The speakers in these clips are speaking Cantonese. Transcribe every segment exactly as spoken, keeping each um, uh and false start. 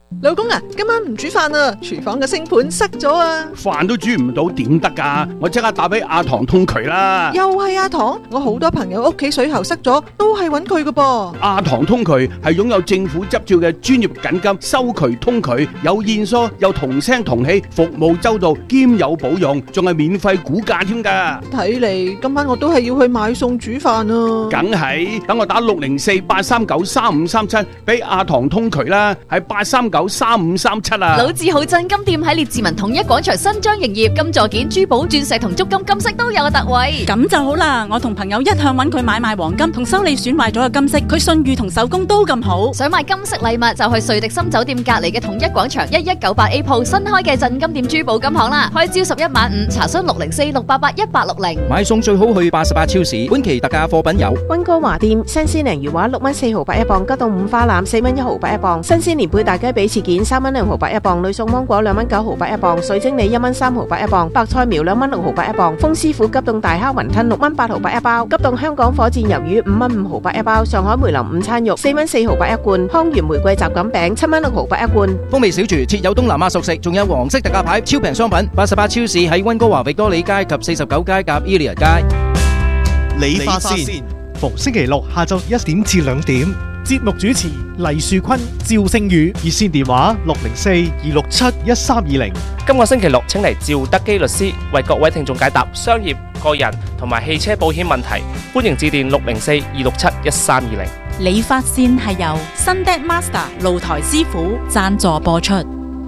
老公啊，今晚唔煮飯啊，廚房嘅星盤塞咗啊！ 飯都煮唔到點得㗎？我即刻打俾阿唐通渠啦！ 又係阿唐，我好多朋友屋企水喉塞咗，都係揾佢㗎噃。 阿唐通渠係擁有政府執照嘅專業緊急收渠通渠，有現疏，有同聲同氣，服務周到，兼有保用，仲係免費估價添㗎。 睇嚟今晚我都係要去買餸煮飯啊！ 梗係，等我打六零四八三九三五三七俾阿唐通渠啦，係八三九三五三七啊！ 老字號震金店喺列治文統一廣場新張營業，金座件、珠寶、鑽石同足金金飾都有特惠。 咁就好啦，我同朋友一向揾佢買賣黃金同修理損壞咗嘅金飾，佢信譽同手工都咁好。 想買金飾禮物就去瑞迪森酒店隔籬嘅統一廣場一一九八 A 鋪新開嘅震金店珠寶金行啦，開朝十一晚五，查詢六零四六八八一八六零。 買餸最好去八十八超市，本期特價貨品有溫哥華店新鮮鯪魚話六蚊四毫八一磅，吉到五花腩四蚊一毫八一磅，新鮮年貝大雞髀翅件三蚊兩毫八一磅，呂宋芒果兩蚊九毫八一磅，水晶梨一蚊三毫八一磅，白菜苗兩蚊六毫八一磅，風師傅急凍大蝦雲吞六蚊八毫八一包，急凍香港火箭魷魚五蚊五毫八一包，上海梅林午餐肉四蚊四毫八一罐，康源玫瑰雜錦餅七蚊六毫八一罐。 風味小廚設有東南亞熟食，仲有黃色特價牌超平商品。八十八超市喺溫哥華域多利街及四十九街夾 Elia 街。 理髮線逢星期六下晝一點至兩點，節目主持黎樹坤、趙星宇，熱線電話六零四二六七一三二零。 今個星期六請嚟趙德基律師為各位聽眾解答商業、個人同埋汽車保險問題，歡迎致電六零四二六七一三二零。 理髮線係由 Sunday Master 露台師傅贊助播出。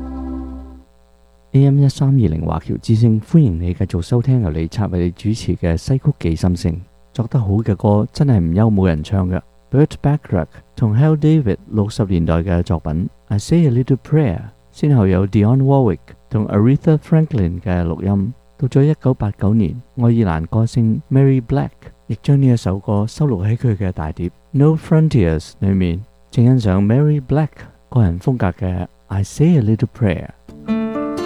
A M 一三二零華僑之聲，歡迎你繼續收聽由李策為你主持嘅西曲記心聲。作得好嘅歌真係唔憂冇人唱嘅。Burt Bacharach 同 Hal David 六十年代嘅作品 I Say a Little Prayer， 先後有 Dionne Warwick 同 Aretha Franklin 嘅錄音。到咗一九八九年，愛爾蘭歌星 Mary Black 亦將呢一首歌收錄喺佢嘅大碟 No Frontiers 裏面。請欣賞 Mary Black 個人風格嘅 I Say a Little Prayer。